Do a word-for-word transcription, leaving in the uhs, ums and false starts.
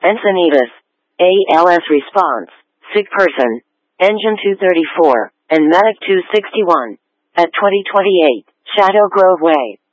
Encinitas, A L S response, sick person, engine two thirty-four, and medic two sixty-one, at twenty twenty-eight, Shadow Grove Way.